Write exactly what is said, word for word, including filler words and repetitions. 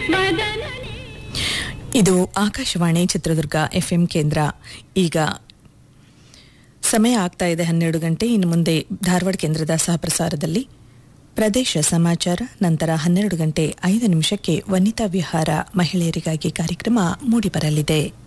ಇದು ಆಕಾಶವಾಣಿ ಚಿತ್ರದುರ್ಗ ಎಫ್ಎಂ ಕೇಂದ್ರ. ಈಗ ಸಮಯ ಆಗ್ತಾ ಇದೆ ಹನ್ನೆರಡು ಗಂಟೆ. ಇನ್ನು ಮುಂದೆ ಧಾರವಾಡ ಕೇಂದ್ರದ ಸಹಪ್ರಸಾರದಲ್ಲಿ ಪ್ರದೇಶ ಸಮಾಚಾರ, ನಂತರ ಹನ್ನೆರಡು ಗಂಟೆ ಐದು ನಿಮಿಷಕ್ಕೆ ವನಿತಾ ವಿಹಾರ ಮಹಿಳೆಯರಿಗಾಗಿ ಕಾರ್ಯಕ್ರಮ ಮೂಡಿಬರಲಿದೆ.